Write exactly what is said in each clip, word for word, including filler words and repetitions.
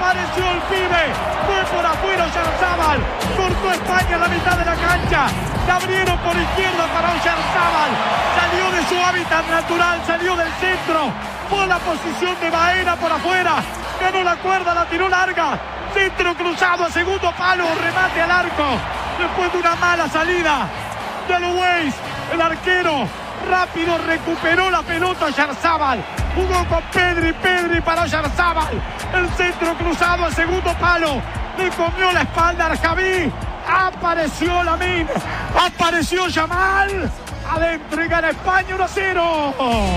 Apareció el pibe. Fue por afuera Oyarzábal. Cortó España a la mitad de la cancha. Se abrieron por izquierda para Oyarzábal. Salió de su hábitat natural. Salió del centro. Fue a la posición de Baena por afuera. Ganó la cuerda, la tiró larga. Centro cruzado a segundo palo. Remate al arco. Después de una mala salida de Luis, el arquero rápido recuperó la pelota. Oyarzábal jugó con Pedri, Pedri para Oyarzábal. El centro cruzado al segundo palo. Le comió la espalda a Arjaví. Apareció Lamine. Apareció Yamal. Adentro y gana España uno a cero.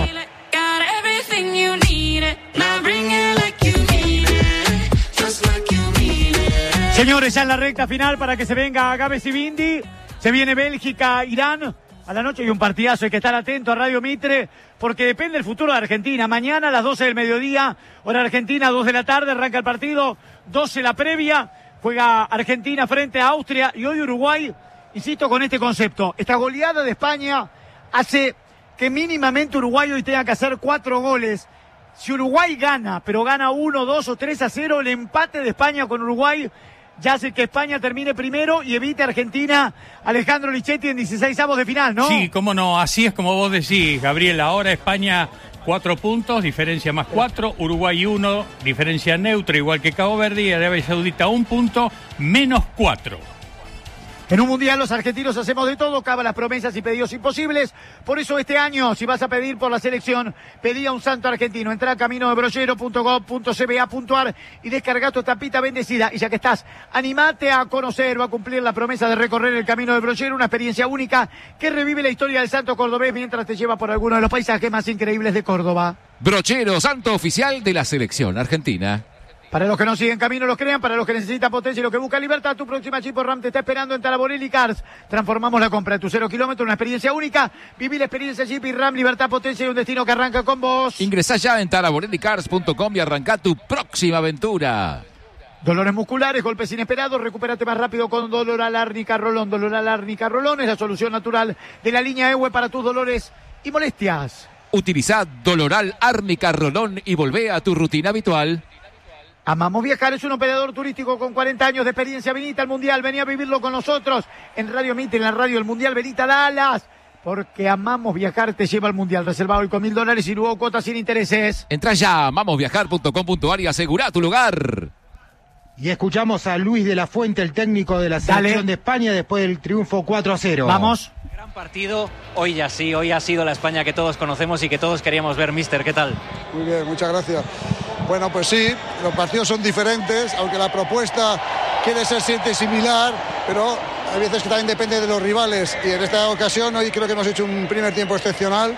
Señores, ya en la recta final para que se venga Gávez y Bindi. Se viene Bélgica, Irán. A la noche hay un partidazo, hay que estar atento a Radio Mitre, porque depende del futuro de Argentina. Mañana a las doce del mediodía, hora Argentina, dos de la tarde, arranca el partido, doce la previa, juega Argentina frente a Austria y hoy Uruguay, insisto con este concepto, esta goleada de España hace que mínimamente Uruguay hoy tenga que hacer cuatro goles. Si Uruguay gana, pero gana uno, dos o tres a cero, el empate de España con Uruguay ya hace que España termine primero y evite a Argentina, Alejandro Lichetti, en dieciseisavos de final, ¿no? Sí, cómo no, así es como vos decís, Gabriel. Ahora España cuatro puntos, diferencia más cuatro, Uruguay uno, diferencia neutra, igual que Cabo Verde, y Arabia Saudita un punto, menos cuatro. En un mundial los argentinos hacemos de todo, cabe las promesas y pedidos imposibles. Por eso este año, si vas a pedir por la selección, pedí a un santo argentino. Entrá a camino de brollero punto gov punto c b a punto a r y descarga tu estampita bendecida. Y ya que estás, animate a conocer, va a cumplir la promesa de recorrer el camino de brollero, una experiencia única que revive la historia del santo cordobés mientras te lleva por alguno de los paisajes más increíbles de Córdoba. Brochero, santo oficial de la selección argentina. Para los que no siguen camino, los crean. Para los que necesitan potencia y los que buscan libertad, tu próxima Jeep Ram te está esperando en Talaborelli Cars. Transformamos la compra de tu cero kilómetro, una experiencia única. Viví la experiencia Jeep y Ram, libertad, potencia y un destino que arranca con vos. Ingresá ya en talaborelli cars punto com y arranca tu próxima aventura. Dolores musculares, golpes inesperados, recupérate más rápido con Doloral Árnica Rolón. Doloral Árnica Rolón es la solución natural de la línea E W E para tus dolores y molestias. Utilizá Doloral Árnica Rolón y volvé a tu rutina habitual. Amamos Viajar es un operador turístico con cuarenta años de experiencia. Venite al Mundial, vení a vivirlo con nosotros en Radio Mitre, en la radio del Mundial. Venite a Dallas, porque Amamos Viajar te lleva al Mundial. Reservado hoy con mil dólares y luego cuotas sin intereses. Entrá ya a amamos viajar punto com punto a r y asegurá tu lugar. Y escuchamos a Luis de la Fuente, el técnico de la selección Dale. de España, después del triunfo cuatro a cero. Vamos. Gran partido, hoy ya sí, hoy ha sido la España que todos conocemos y que todos queríamos ver, mister, ¿qué tal? Muy bien, muchas gracias. Bueno, pues sí, los partidos son diferentes, aunque la propuesta quiere ser siempre similar, pero hay veces que también depende de los rivales, y en esta ocasión hoy creo que hemos hecho un primer tiempo excepcional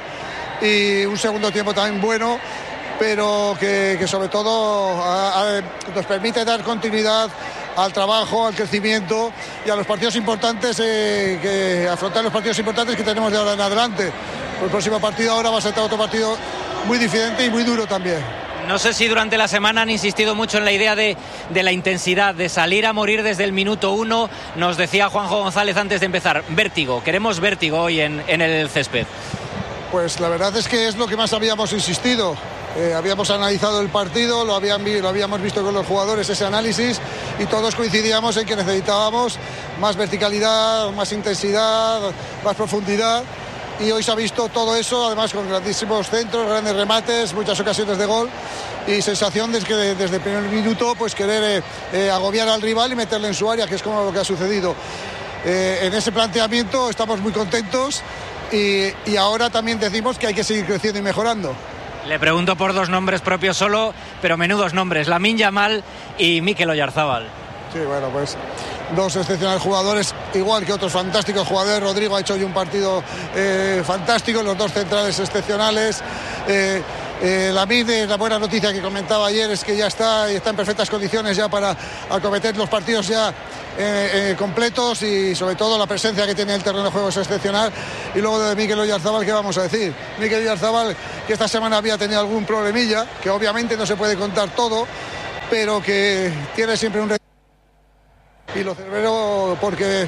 y un segundo tiempo también bueno, pero que, que sobre todo a, a, nos permite dar continuidad al trabajo, al crecimiento y a los partidos importantes, eh, que afrontar los partidos importantes que tenemos de ahora en adelante. El próximo partido ahora va a ser otro partido muy diferente y muy duro también. No sé si durante la semana han insistido mucho en la idea de, de la intensidad, de salir a morir desde el minuto uno. Nos decía Juanjo González antes de empezar, vértigo, queremos vértigo hoy en, en el césped. Pues la verdad es que es lo que más habíamos insistido. Eh, habíamos analizado el partido, lo, habían vi, lo habíamos visto con los jugadores, ese análisis, y todos coincidíamos en que necesitábamos más verticalidad, más intensidad, más profundidad. Y hoy se ha visto todo eso, además con grandísimos centros, grandes remates, muchas ocasiones de gol y sensación de que desde el primer minuto pues querer eh, eh, agobiar al rival y meterle en su área, que es como lo que ha sucedido. Eh, en ese planteamiento estamos muy contentos y, y ahora también decimos que hay que seguir creciendo y mejorando. Le pregunto por dos nombres propios solo, pero menudos nombres, Lamine Yamal y Mikel Oyarzábal. Sí, bueno, pues dos excepcionales jugadores, igual que otros fantásticos jugadores. Rodrigo ha hecho hoy un partido eh, fantástico, los dos centrales excepcionales. Eh, eh, Lamine, la buena noticia que comentaba ayer es que ya está, está en perfectas condiciones ya para acometer los partidos ya eh, eh, completos, y sobre todo la presencia que tiene en el terreno de juego es excepcional. Y luego de Mikel Oyarzábal, ¿qué vamos a decir? Mikel Oyarzábal, que esta semana había tenido algún problemilla, que obviamente no se puede contar todo, pero que tiene siempre un... Y lo celebro porque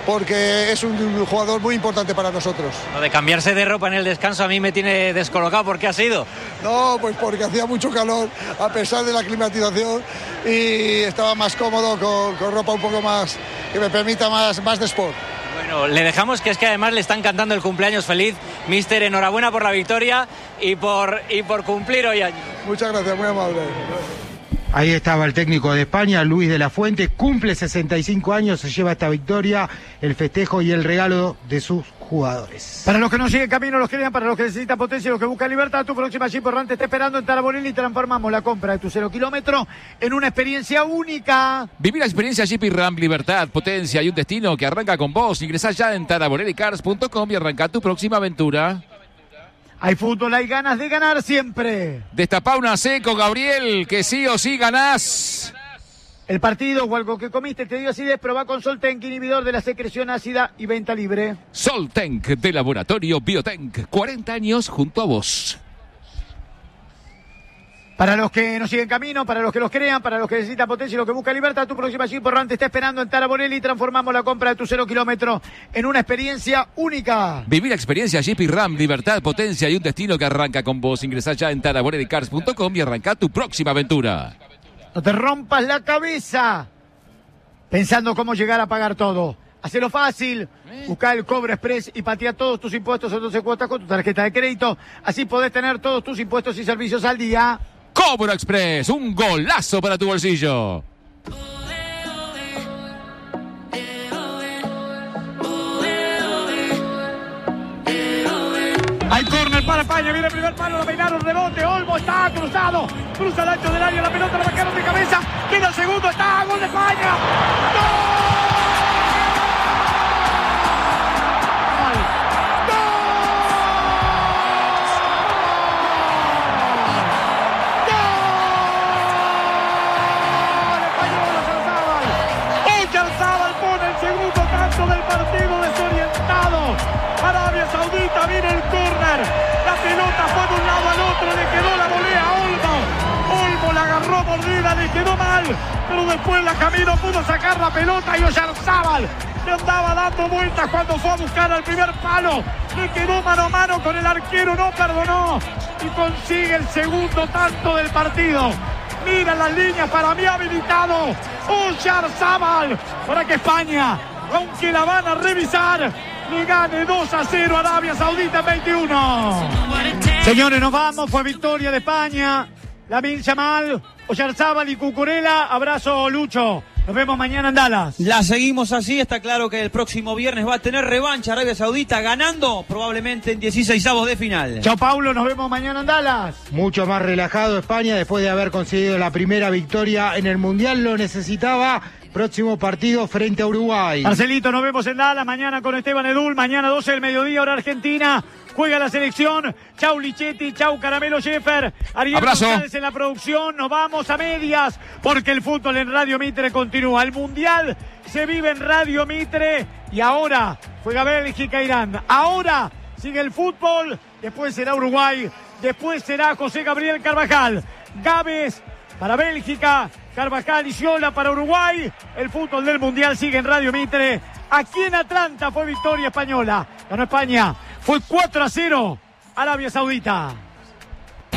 porque es un, un jugador muy importante para nosotros. Lo de cambiarse de ropa en el descanso a mí me tiene descolocado. ¿Por qué ha sido? No, pues porque hacía mucho calor a pesar de la climatización y estaba más cómodo con, con ropa un poco más que me permita más, más de sport. Bueno, le dejamos, que es que además le están cantando el cumpleaños feliz. Mister, enhorabuena por la victoria y por, y por cumplir hoy año. Muchas gracias, muy amable. Ahí estaba el técnico de España, Luis de la Fuente, cumple sesenta y cinco años, se lleva esta victoria, el festejo y el regalo de sus jugadores. Para los que no siguen camino, los crean, para los que necesitan potencia, los que buscan libertad, tu próxima Jeep Errante está esperando en Taraborelli y transformamos la compra de tu cero kilómetro en una experiencia única. Viví la experiencia Jeep y Ram, libertad, potencia y un destino que arranca con vos. Ingresá ya en taraborelli cars punto com y arranca tu próxima aventura. Hay fútbol, hay ganas de ganar siempre. Destapá una seco, Gabriel, que sí o sí ganás. El partido o algo que comiste te dio acidez, probá con Soltenk, inhibidor de la secreción ácida y venta libre. Soltenk, de Laboratorio Biotenk, cuarenta años junto a vos. Para los que no siguen camino, para los que los crean, para los que necesitan potencia y los que buscan libertad, tu próxima Jeep Errante está esperando en Taraborelli y transformamos la compra de tu cero kilómetro en una experiencia única. Viví la experiencia Jeep y Ram, libertad, potencia y un destino que arranca con vos. Ingresá ya en taraborelli cars punto com y arranca tu próxima aventura. No te rompas la cabeza pensando cómo llegar a pagar todo. Hacelo fácil, buscá el Cobro Express y patea todos tus impuestos en doce cuotas con tu tarjeta de crédito. Así podés tener todos tus impuestos y servicios al día. Cobro Express, un golazo para tu bolsillo. Hay córner para España, viene el primer palo, lo peinaron, rebote, Olmo está cruzado, cruza el ancho del área, la pelota la marcaron de cabeza, queda el segundo, está, gol de España. ¡Gol! Del partido desorientado. Arabia Saudita, viene el córner, la pelota fue de un lado al otro, le quedó la volea a Olmo. Olmo la agarró mordida, le quedó mal, pero después la Camino pudo sacar la pelota y Oyarzábal le andaba dando vueltas cuando fue a buscar al primer palo, le quedó mano a mano con el arquero, no perdonó y consigue el segundo tanto del partido. Mira las líneas, para mí habilitado Oyarzábal para que España, aunque la van a revisar, le gane dos a cero a Arabia Saudita en veintiuno. Señores, nos vamos, fue victoria de España. Lamine Yamal, Oyarzábal y Cucurella. Abrazo, Lucho. Nos vemos mañana en Dallas. La seguimos así, está claro que el próximo viernes va a tener revancha Arabia Saudita, ganando probablemente en dieciseisavos de final. Chao, Paulo, nos vemos mañana en Dallas. Mucho más relajado España después de haber conseguido la primera victoria en el Mundial, lo necesitaba. Próximo partido frente a Uruguay. Marcelito, nos vemos en Dallas mañana con Esteban Edul. Mañana doce del mediodía, hora Argentina. Juega la selección. Chau Lichetti, chau Caramelo Sheffer. Ariel Abrazo. González en la producción. Nos vamos a medias porque el fútbol en Radio Mitre continúa. El Mundial se vive en Radio Mitre y ahora juega Bélgica, Irán. Ahora sigue el fútbol. Después será Uruguay. Después será José Gabriel Carvajal. Gávez para Bélgica. Carvajal y Sciola para Uruguay. El fútbol del Mundial sigue en Radio Mitre. Aquí en Atlanta fue victoria española. Ganó España. Fue cuatro a cero Arabia Saudita.